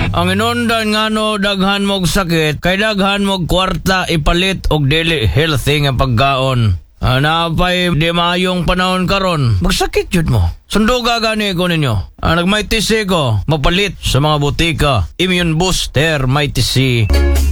Ang inundan nga no daghan mog sakit, kay daghan mog kwarta ipalit og dili healthy nga pagkaon. Napay di maayong panahon karon, magsakit jud mo. Sunduga gani ko ninyo. Nagmay tisi ko, mapalit sa mga butika. Immune Booster, may tisi.